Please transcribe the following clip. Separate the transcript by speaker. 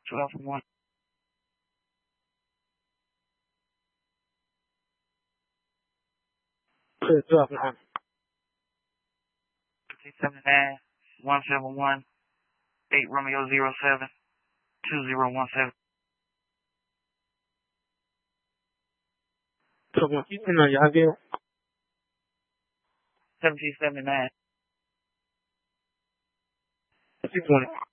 Speaker 1: 12 from 1.
Speaker 2: Clear 12 now.
Speaker 1: 279 171 8 Romeo 07 2017.
Speaker 2: 12 1. You know, y'all get
Speaker 1: 1779.
Speaker 2: 620.